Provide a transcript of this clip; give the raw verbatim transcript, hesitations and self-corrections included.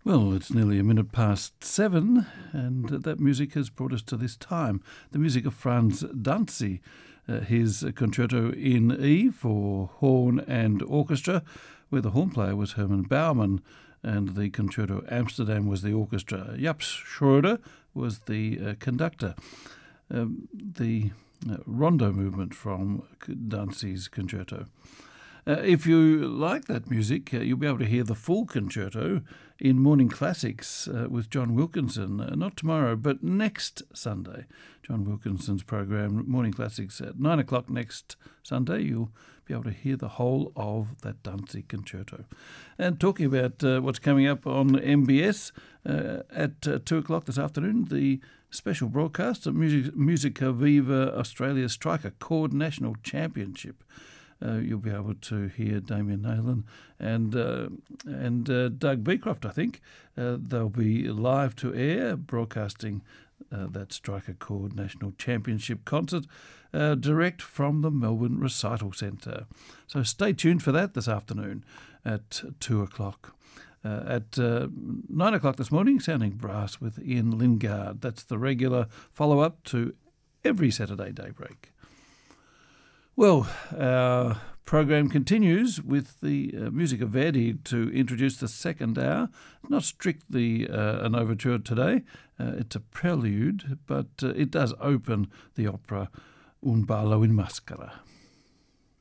Well, it's nearly a minute past seven, and that music has brought us to this time. The music of Franz Danzi, uh, his concerto in E for horn and orchestra, where the horn player was Herman Baumann, and the concerto Amsterdam was the orchestra. Japs Schroeder was the uh, conductor. Um, the uh, rondo movement from Danzi's concerto. Uh, if you like that music, uh, you'll be able to hear the full concerto in Morning Classics uh, with John Wilkinson. Uh, not tomorrow, but next Sunday. John Wilkinson's program, Morning Classics, at nine o'clock next Sunday. You'll be able to hear the whole of that Danzig concerto. And talking about uh, what's coming up on M B S, uh, at uh, two o'clock this afternoon, the special broadcast of Music, Musica Viva Australia Striker Chord National Championship. Uh, you'll be able to hear Damien Nayland and uh, and uh, Doug Beecroft, I think. Uh, they'll be live to air, broadcasting uh, that Striker Chord National Championship concert uh, direct from the Melbourne Recital Centre. So stay tuned for that this afternoon at two o'clock. Uh, at uh, nine o'clock this morning, Sounding Brass with Ian Lingard. That's the regular follow-up to every Saturday daybreak. Well, our program continues with the uh, music of Verdi to introduce the second hour. Not strictly uh, an overture today, uh, it's a prelude, but uh, it does open the opera Un ballo in maschera.